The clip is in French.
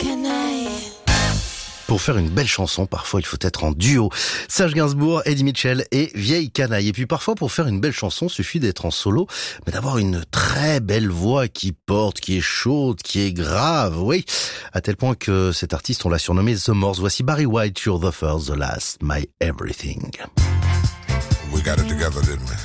Pour faire une belle chanson, parfois il faut être en duo. Serge Gainsbourg, Eddie Mitchell et Vieille Canaille. Et puis parfois pour faire une belle chanson, suffit d'être en solo, mais d'avoir une très belle voix qui porte, qui est chaude, qui est grave, oui. À tel point que cet artiste, on l'a surnommé The Morse. Voici Barry White, You're the First, the Last, My Everything. We got it together, didn't we?